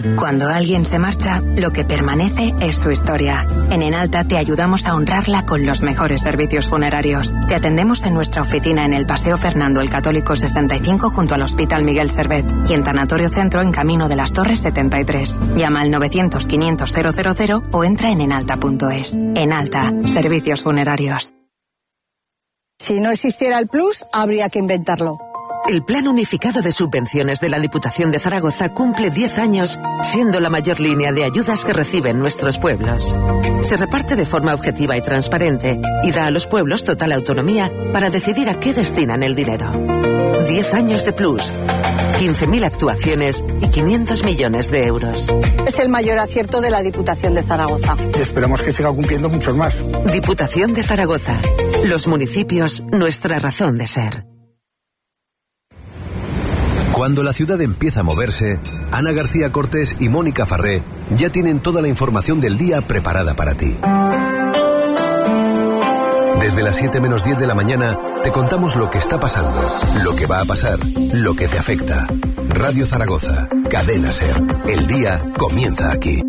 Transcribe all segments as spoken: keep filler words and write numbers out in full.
Cuando alguien se marcha, lo que permanece es su historia. En Enalta te ayudamos a honrarla con los mejores servicios funerarios. Te atendemos en nuestra oficina en el Paseo Fernando el Católico sesenta y cinco junto al Hospital Miguel Servet y en Tanatorio Centro en Camino de las Torres setenta y tres. Llama al novecientos quinientos cero cero cero o entra en enalta punto es. Enalta, servicios funerarios. Si no existiera el Plus, habría que inventarlo. El Plan Unificado de Subvenciones de la Diputación de Zaragoza cumple diez años, siendo la mayor línea de ayudas que reciben nuestros pueblos. Se reparte de forma objetiva y transparente y da a los pueblos total autonomía para decidir a qué destinan el dinero. diez años de Plus, quince mil actuaciones y quinientos millones de euros. Es el mayor acierto de la Diputación de Zaragoza. Y esperamos que siga cumpliendo muchos más. Diputación de Zaragoza. Los municipios, nuestra razón de ser. Cuando la ciudad empieza a moverse, Ana García Cortés y Mónica Farré ya tienen toda la información del día preparada para ti. Desde las siete menos diez de la mañana te contamos lo que está pasando, lo que va a pasar, lo que te afecta. Radio Zaragoza, Cadena SER. El día comienza aquí.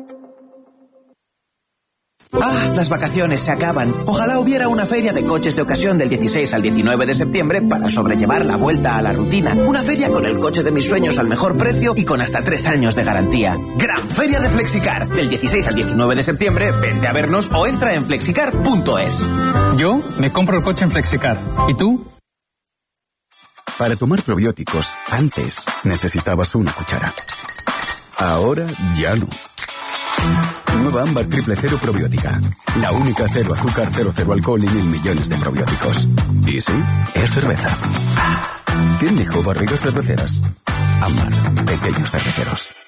Ah, las vacaciones se acaban. Ojalá hubiera una feria de coches de ocasión del dieciséis al diecinueve de septiembre para sobrellevar la vuelta a la rutina. Una feria con el coche de mis sueños al mejor precio y con hasta tres años de garantía. Gran Feria de Flexicar. Del dieciséis al diecinueve de septiembre, vente a vernos o entra en flexicar punto es. Yo me compro el coche en Flexicar. ¿Y tú? Para tomar probióticos, antes necesitabas una cuchara. Ahora ya no. Nueva Ámbar Triple Cero Probiótica. La única cero azúcar, cero cero alcohol y mil millones de probióticos. Y sí, es cerveza. ¿Quién dijo barrigas cerveceras? Ámbar, pequeños cerveceros.